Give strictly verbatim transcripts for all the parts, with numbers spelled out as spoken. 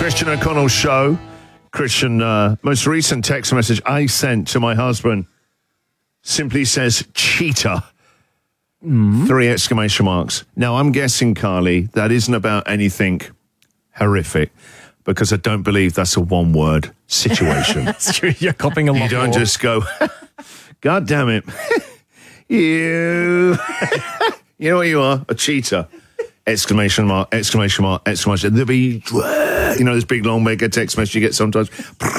Christian O'Connell Show. Christian, uh, most recent text message I sent to my husband simply says, cheater. Mm. Three exclamation marks. Now, I'm guessing, Carly, that isn't about anything horrific, because I don't believe that's a one-word situation. That's true. You're copying a lot You don't more. just go, God damn it. you. You know what you are? A cheater. Exclamation mark, exclamation mark, exclamation. There'll be, you know, this big long mega text message you get sometimes.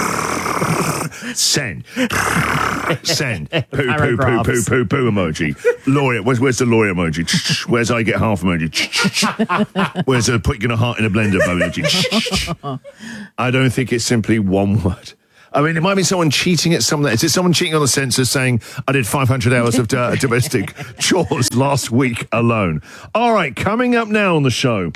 Send. Send. Poo, poo, poo, poo, poo, poo emoji. Lawyer. Where's, where's the lawyer emoji? Where's I get half emoji? Where's the put you in a heart in a blender emoji? I don't think it's simply one word. I mean, it might be someone cheating at something. Is it someone cheating on the census saying, I did five hundred hours of uh, domestic chores last week alone? All right, coming up now on the show.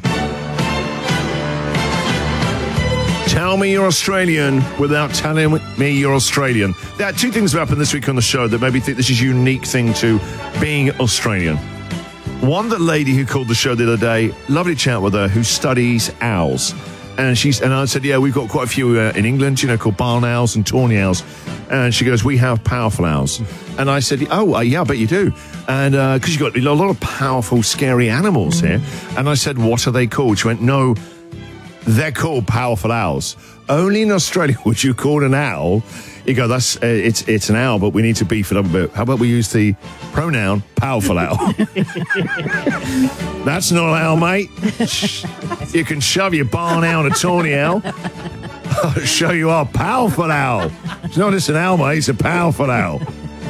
Tell me you're Australian without telling me you're Australian. There are two things that happened this week on the show that made me think this is a unique thing to being Australian. One, the lady who called the show the other day, lovely chat with her, who studies owls. And she's and I said, yeah, we've got quite a few uh, in England, you know, called barn owls and tawny owls. And she goes, we have powerful owls. And I said, oh, uh, yeah, I bet you do. And because uh, you've got a lot of powerful, scary animals here. And I said, what are they called? She went, no, they're called powerful owls. Only in Australia would you call an owl. You go, that's uh, it's it's an owl, but we need to beef it up a bit. How about we use the pronoun powerful owl? That's not an owl, mate. You can shove your barn owl and a tawny owl. I'll show you our powerful owl. It's not just an owl, mate. It's a powerful owl.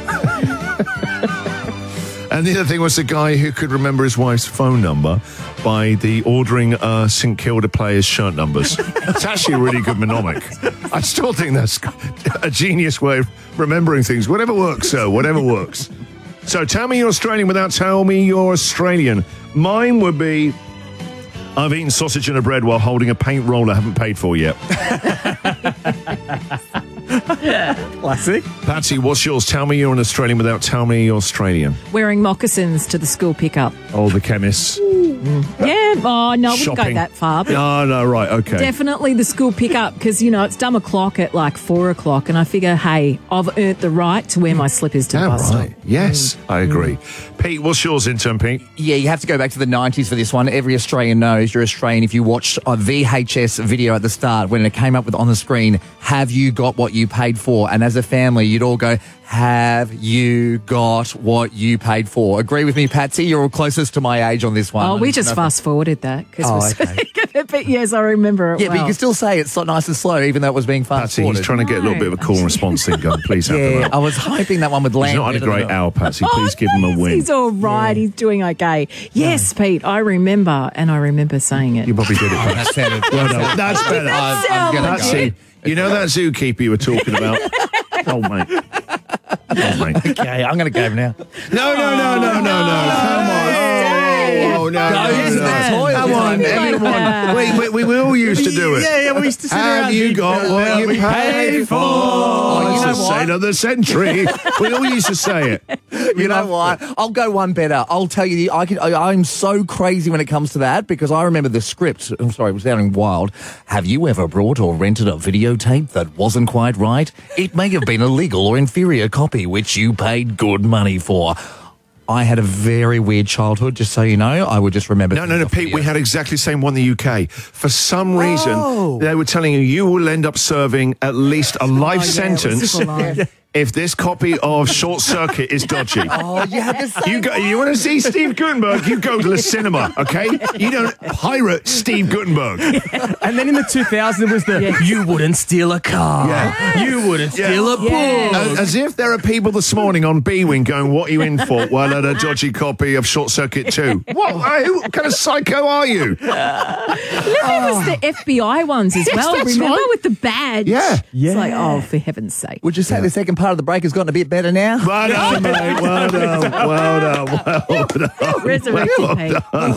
And the other thing was the guy who could remember his wife's phone number by the ordering uh, St Kilda players' shirt numbers. It's actually a really good mnemonic. I still think that's a genius way of remembering things. Whatever works, sir. Whatever works. So tell me you're Australian without telling me you're Australian. Mine would be, I've eaten sausage and a bread while holding a paint roller I haven't paid for yet. Classic. Patsy, what's yours? Tell me you're an Australian without telling me you're Australian. Wearing moccasins to the school pickup. Oh, the chemists. Mm. Yeah, oh, no, I wouldn't go Shopping. that far. But No, no, right, okay. definitely the school pickup, because, you know, it's dumb o'clock at like four o'clock, and I figure, hey, I've earned the right to wear my slippers to the Yeah, bus right. stop. Yes, I agree. Pete, what's yours, intern Pete? Yeah, you have to go back to the nineties for this one. Every Australian knows you're Australian if you watched a V H S video at the start when it came up with on the screen, have you got what you paid for? And as a family, you'd all go, have you got what you paid for? Agree with me, Patsy? You're all closest to my age on this one. Oh, we just fast forwarded that because Oh, we're okay. speaking of it, but yes, I remember it Yeah, well. but you can still say it's so nice and slow, even though it was being fast Patsy, forwarded. he's trying to get a little bit of a cool response thing going. Please have Yeah, him. I was hoping that one would land. He's not had a better great than- hour, Patsy. Oh, Please give no, him a he's- win. He's all right. He's doing okay. Yes, Pete, I remember, and I remember saying it. You probably did it, That Patsy. sounded. Well done. That's better. That I'm, I'm gonna Patsy, go. you know that zookeeper you were talking about? Oh, mate. Oh, mate. Okay, I'm going to go now. No, no, no, no, no, no. Come on. Oh, no, Go no, to no. the toilet. Come on, Like everyone. that. Wait, wait, we, we all used to do it. Yeah, yeah, we used to sit around. Have you got what you paid for? Oh, you it's know the what? saint of the century. We all used to say it. You know what? I'll go one better. I'll tell you, the, I can, I, I'm so crazy when it comes to that because I remember the script. I'm sorry, it was sounding wild. Have you ever brought or rented a videotape that wasn't quite right? It may have been a legal or inferior copy, which you paid good money for. I had a very weird childhood, just so you know. I would just remember... No, no, no, Pete, we had exactly the same one in the U K. For some reason, Oh. they were telling you you will end up serving at least a life Oh, yeah, it was sentence super long. if this copy of Short Circuit is dodgy. Oh, you had the same You go, you want to see Steve Gutenberg? You go to the cinema, okay? You don't pirate Steve Gutenberg. And then in the two thousands, there was the, you wouldn't steal a car. Yeah. You wouldn't Yeah. steal a book. Yeah. As, as if there are people this morning on B-Wing going, what are you in for? Well, at a dodgy copy of Short Circuit two. What? Uh, Who kind of psycho are you? No, there was the F B I ones as Yes, well. that's Remember right. with the badge? Yeah. It's like, Yeah. oh, for heaven's sake. Would you say the second part of the break has gotten a bit better now? Well done, mate. Well done. Well done. Well done. Resurrected Well Pete. done.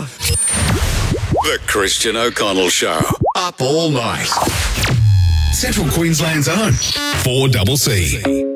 The Christian O'Connell Show. Up all night. Central Queensland's own four C C.